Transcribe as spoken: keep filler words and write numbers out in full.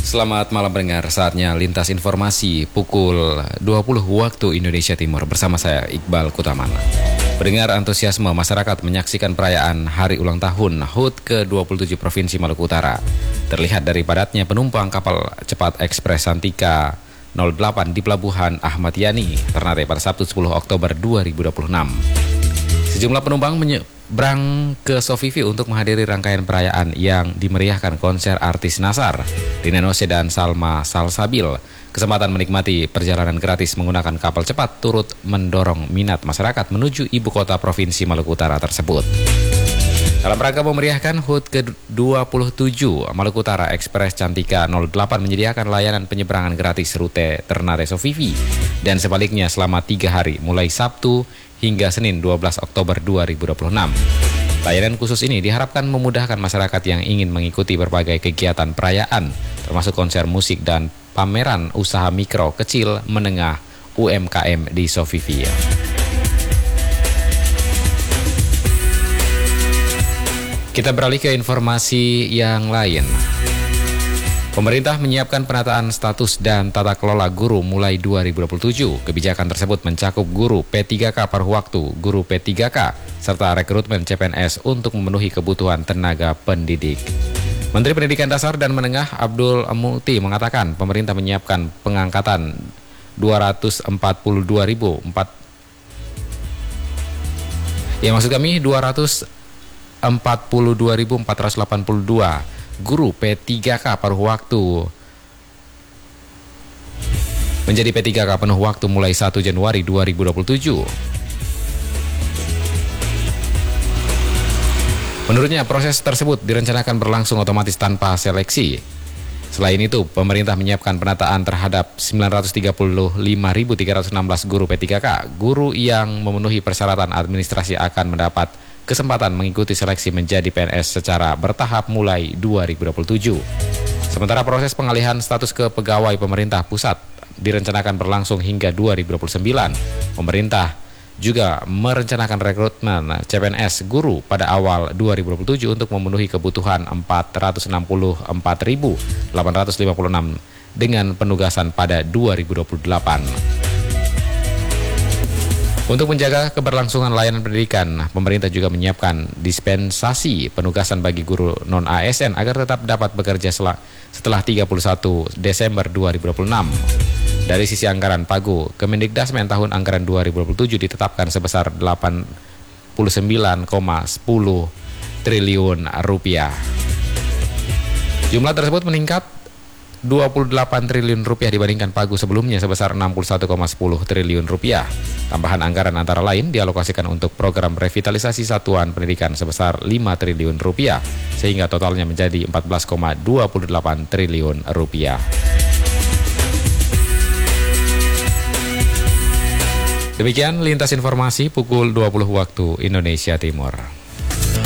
Selamat malam pendengar, saatnya lintas informasi pukul dua puluh waktu Indonesia Timur bersama saya Iqbal Kutaman. Pendengar, antusiasme masyarakat menyaksikan perayaan hari ulang tahun H U T ke dua puluh tujuh Provinsi Maluku Utara terlihat dari padatnya penumpang kapal cepat ekspres Santika nol delapan di Pelabuhan Ahmad Yani, Ternate pada Sabtu sepuluh Oktober dua ribu dua puluh enam. Sejumlah penumpang menyeberang ke Sofifi untuk menghadiri rangkaian perayaan yang dimeriahkan konser artis Nasar, Rina Nose dan Salma Salsabil. Kesempatan menikmati perjalanan gratis menggunakan kapal cepat turut mendorong minat masyarakat menuju ibu kota Provinsi Maluku Utara tersebut. Dalam rangka memeriahkan H U T ke dua puluh tujuh, Maluku Utara Ekspres Cantika nol delapan menyediakan layanan penyeberangan gratis rute Ternate Sofifi dan sebaliknya selama tiga hari mulai Sabtu hingga Senin dua belas Oktober dua ribu dua puluh enam. Layanan khusus ini diharapkan memudahkan masyarakat yang ingin mengikuti berbagai kegiatan perayaan, termasuk konser musik dan pameran usaha mikro, kecil, menengah, U M K M di Sofifi. Kita beralih ke informasi yang lain. Pemerintah menyiapkan penataan status dan tata kelola guru mulai dua ribu dua puluh tujuh. Kebijakan tersebut mencakup guru P tiga K paruh waktu, guru P tiga K, serta rekrutmen C P N S untuk memenuhi kebutuhan tenaga pendidik. Menteri Pendidikan Dasar dan Menengah Abdul Muti mengatakan pemerintah menyiapkan pengangkatan dua ratus empat puluh dua ribu empat Ya maksud kami dua ratus empat puluh dua ribu empat ratus delapan puluh dua guru P tiga K paruh waktu menjadi P tiga K penuh waktu mulai satu Januari dua ribu dua puluh tujuh. Menurutnya, proses tersebut direncanakan berlangsung otomatis tanpa seleksi. Selain itu, pemerintah menyiapkan penataan terhadap sembilan ratus tiga puluh lima ribu tiga ratus enam belas guru P tiga K. Guru yang memenuhi persyaratan administrasi akan mendapat kesempatan mengikuti seleksi menjadi P N S secara bertahap mulai dua ribu dua puluh tujuh. Sementara proses pengalihan status ke pegawai pemerintah pusat direncanakan berlangsung hingga dua ribu dua puluh sembilan. Pemerintah juga merencanakan rekrutmen C P N S guru pada awal dua ribu dua puluh tujuh untuk memenuhi kebutuhan empat ratus enam puluh empat ribu delapan ratus lima puluh enam dengan penugasan pada dua ribu dua puluh delapan. Untuk menjaga keberlangsungan layanan pendidikan, pemerintah juga menyiapkan dispensasi penugasan bagi guru non-A S N agar tetap dapat bekerja setelah tiga puluh satu Desember dua ribu dua puluh enam. Dari sisi anggaran Pagu, Kemendikdasmen tahun anggaran dua ribu dua puluh tujuh ditetapkan sebesar delapan puluh sembilan koma sepuluh triliun rupiah. Jumlah tersebut meningkat dua puluh delapan triliun rupiah dibandingkan Pagu sebelumnya sebesar enam puluh satu koma sepuluh triliun rupiah. Tambahan anggaran antara lain dialokasikan untuk program revitalisasi satuan pendidikan sebesar lima triliun rupiah, sehingga totalnya menjadi empat belas koma dua puluh delapan triliun rupiah. Demikian lintas informasi pukul dua puluh waktu Indonesia Timur.